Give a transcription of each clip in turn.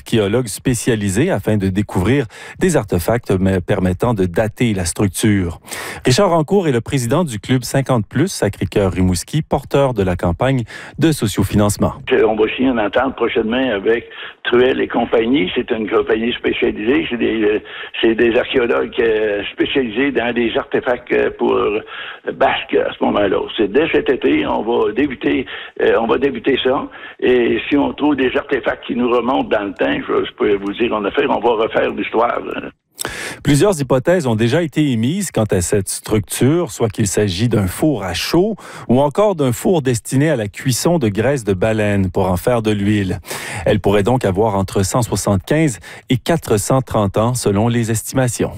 archéologues spécialisés afin de découvrir des artefacts permettant de dater la structure. Richard Rancourt est le président du Club 50+ Sacré-Cœur-Rimouski, porteur de la campagne de sociofinancement. On va signer une entente prochainement avec Truel et compagnie. C'est une compagnie spécialisée. C'est des archéologues spécialisés dans des artefacts pour Basque à ce moment-là. C'est dès cet été, on va débuter ça. Et si on trouve des artefacts qui nous remontent dans le temps, je peux vous dire, on va refaire l'histoire. Plusieurs hypothèses ont déjà été émises quant à cette structure, soit qu'il s'agit d'un four à chaud ou encore d'un four destiné à la cuisson de graisse de baleine pour en faire de l'huile. Elle pourrait donc avoir entre 175 et 430 ans selon les estimations.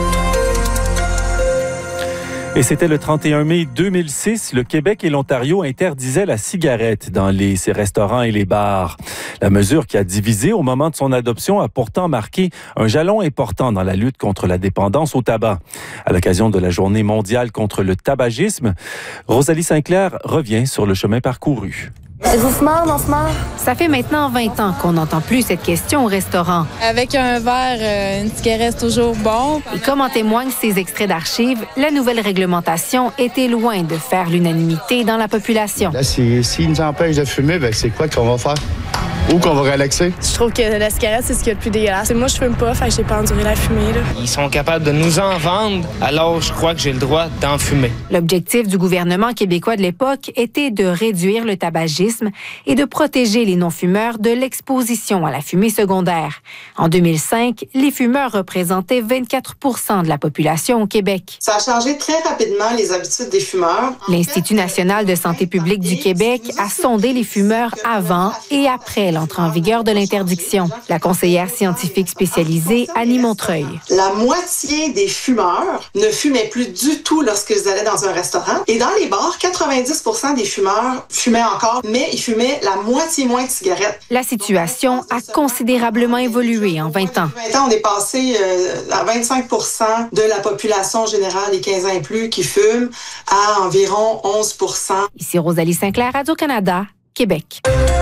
Et c'était le 31 mai 2006, le Québec et l'Ontario interdisaient la cigarette dans ces restaurants et les bars. La mesure qui a divisé au moment de son adoption a pourtant marqué un jalon important dans la lutte contre la dépendance au tabac. À l'occasion de la Journée mondiale contre le tabagisme, Rosalie Sinclair revient sur le chemin parcouru. Êtes-vous fumeur, non fumeur? Ça fait maintenant 20 ans qu'on n'entend plus cette question au restaurant. Avec un verre, une cigarette, c'est toujours bon. Et comme en témoignent ces extraits d'archives, la nouvelle réglementation était loin de faire l'unanimité dans la population. Là, s'ils nous empêchent de fumer, c'est quoi qu'on va faire? Où qu'on va relaxer? Je trouve que la cigarette, c'est ce qu'il y a de plus dégueulasse. Moi, je fume pas, fait que j'ai pas enduré la fumée. Là. Ils sont capables de nous en vendre, alors je crois que j'ai le droit d'en fumer. L'objectif du gouvernement québécois de l'époque était de réduire le tabagisme et de protéger les non-fumeurs de l'exposition à la fumée secondaire. En 2005, les fumeurs représentaient 24 % de la population au Québec. Ça a changé très rapidement les habitudes des fumeurs. L'Institut national de santé publique du Québec a sondé les fumeurs avant et après l'entrée en vigueur de l'interdiction. La conseillère scientifique spécialisée, Annie Montreuil. La moitié des fumeurs ne fumaient plus du tout lorsqu'ils allaient dans un restaurant. Et dans les bars, 90 % des fumeurs fumaient encore, mais ils fumaient la moitié moins de cigarettes. La situation a considérablement évolué en 20 ans. En 20 ans, on est passé à 25 % de la population générale des 15 ans et plus qui fument à environ 11 %. Ici Rosalie Sinclair, Radio-Canada, Québec.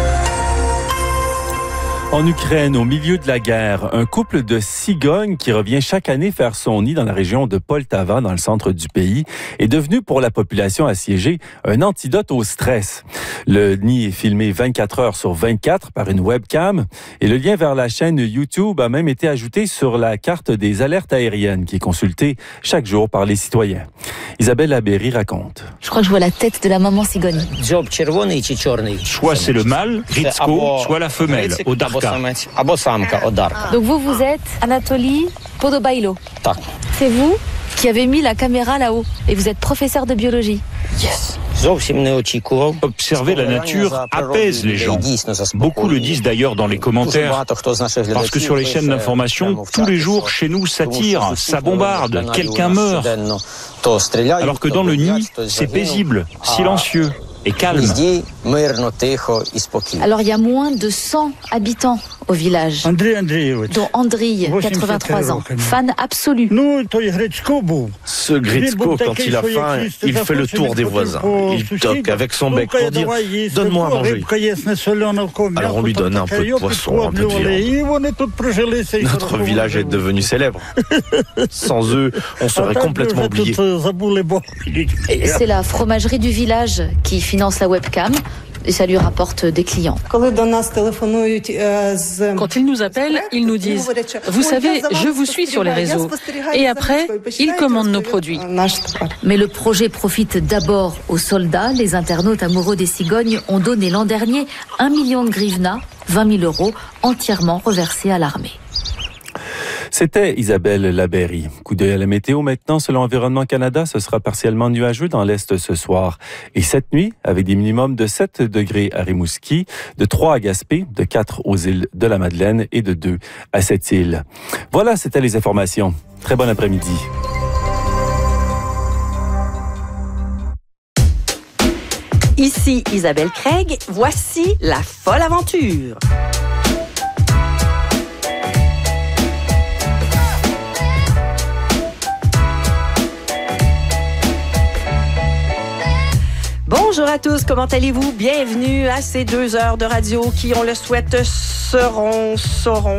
En Ukraine, au milieu de la guerre, un couple de cigognes qui revient chaque année faire son nid dans la région de Poltava, dans le centre du pays, est devenu pour la population assiégée un antidote au stress. Le nid est filmé 24 heures sur 24 par une webcam et le lien vers la chaîne YouTube a même été ajouté sur la carte des alertes aériennes qui est consultée chaque jour par les citoyens. Isabelle Labéry raconte. Je crois que je vois la tête de la maman cigogne. Soit c'est le mâle, Gritsko, soit la femelle, Odarka. Donc vous êtes Anatoly Podobailo. C'est vous qui avez mis la caméra là-haut et vous êtes professeur de biologie. Yes. Observer la nature apaise les gens. Beaucoup le disent d'ailleurs dans les commentaires. Parce que sur les chaînes d'information, tous les jours chez nous ça tire, ça bombarde, quelqu'un meurt. Alors que dans le nid, c'est paisible, silencieux et calme. Alors il y a moins de 100 habitants au village, dont Andriy, 83 ans, fan absolu. Ce Gritsko, quand il a faim, il fait le tour des voisins. Il toque avec son bec pour dire « Donne-moi à manger ». Alors on lui donne un peu de poisson, un peu de viande. Notre village est devenu célèbre. Sans eux, on serait complètement oublié. C'est la fromagerie du village qui finance la webcam. Et ça lui rapporte des clients. Quand ils nous appellent, ils nous disent « Vous savez, je vous suis sur les réseaux. » Et après, ils commandent nos produits. Mais le projet profite d'abord aux soldats. Les internautes amoureux des cigognes ont donné l'an dernier 1 million de grivna, 20 000 €, entièrement reversés à l'armée. C'était Isabelle Labéry. Coup d'œil à la météo maintenant. Selon Environnement Canada, ce sera partiellement nuageux dans l'est ce soir. Et cette nuit, avec des minimums de 7 degrés à Rimouski, de 3 à Gaspé, de 4 aux îles de la Madeleine et de 2 à Sept-Îles. Voilà, c'était les informations. Très bon après-midi. Ici Isabelle Craig. Voici la folle aventure. Bonjour à tous, comment allez-vous? Bienvenue à ces 2 heures de radio qui, on le souhaite, seront